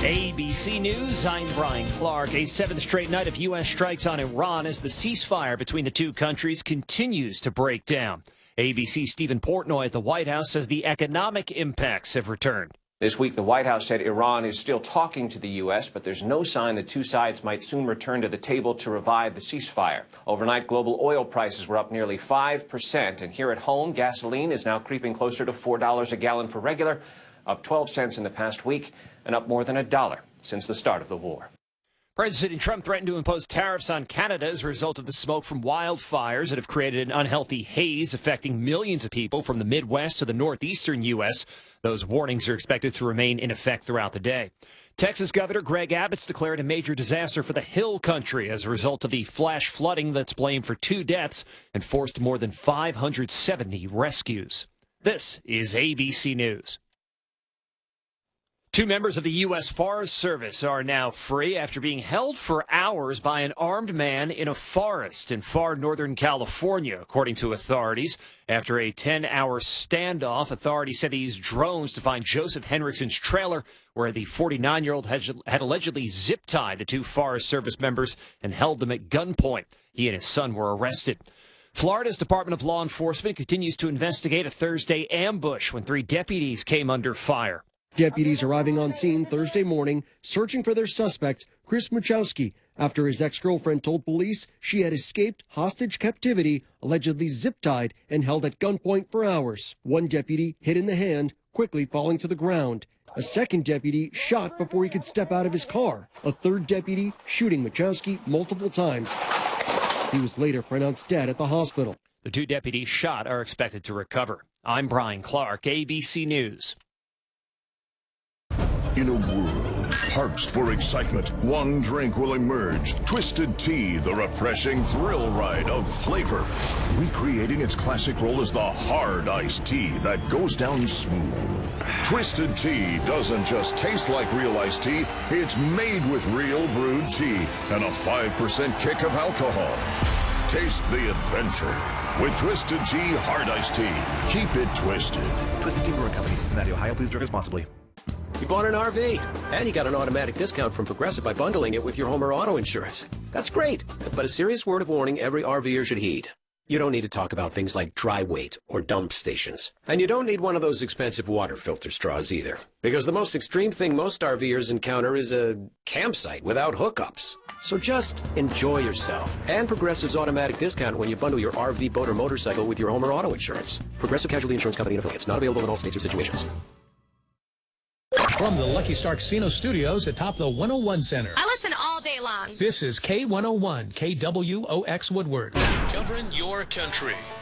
ABC News, I'm Brian Clark. A seventh straight night of U.S. strikes on Iran as the ceasefire between the two countries continues to break down. ABC's Stephen Portnoy at the White House says the economic impacts have returned. This week, the White House said Iran is still talking to the U.S., but there's no sign the two sides might soon return to the table to revive the ceasefire. Overnight, global oil prices were up nearly 5%, and here at home, gasoline is now creeping closer to $4 a gallon for regular, up 12 cents in the past week, and up more than $1 since the start of the war. President Trump threatened to impose tariffs on Canada as a result of the smoke from wildfires that have created an unhealthy haze affecting millions of people from the Midwest to the northeastern U.S. Those warnings are expected to remain in effect throughout the day. Texas Governor Greg Abbott's declared a major disaster for the Hill Country as a result of the flash flooding that's blamed for 2 deaths and forced more than 570 rescues. This is ABC News. 2 members of the U.S. Forest Service are now free after being held for hours by an armed man in a forest in far northern California, according to authorities. After a 10-hour standoff, authorities said they used drones to find Joseph Henrikson's trailer, where the 49-year-old had allegedly zip-tied the 2 Forest Service members and held them at gunpoint. He and his son were arrested. Florida's Department of Law Enforcement continues to investigate a Thursday ambush when 3 deputies came under fire. Deputies arriving on scene Thursday morning, searching for their suspect, Chris Machowski, after his ex-girlfriend told police she had escaped hostage captivity, allegedly zip-tied and held at gunpoint for hours. 1 deputy hit in the hand, quickly falling to the ground. A 2nd deputy shot before he could step out of his car. A 3rd deputy shooting Machowski multiple times. He was later pronounced dead at the hospital. The 2 deputies shot are expected to recover. I'm Brian Clark, ABC News. In a world parched for excitement, one drink will emerge. Twisted Tea, the refreshing thrill ride of flavor. Recreating its classic role as the hard iced tea that goes down smooth. Twisted Tea doesn't just taste like real iced tea, it's made with real brewed tea and a 5% kick of alcohol. Taste the adventure with Twisted Tea Hard Iced Tea. Keep it twisted. Twisted Tea Brewing Company, Cincinnati, Ohio. Please drink responsibly. You bought an RV, and you got an automatic discount from Progressive by bundling it with your home or auto insurance. That's great, but a serious word of warning every RVer should heed. You don't need to talk about things like dry weight or dump stations. And you don't need one of those expensive water filter straws either. Because the most extreme thing most RVers encounter is a campsite without hookups. So just enjoy yourself. And Progressive's automatic discount when you bundle your RV, boat, or motorcycle with your home or auto insurance. Progressive Casualty Insurance Company and affiliates. Not available in all states or situations. From the Lucky Star Casino Studios atop the 101 Center. I listen all day long. This is K101, KWOX Woodward. Covering your country.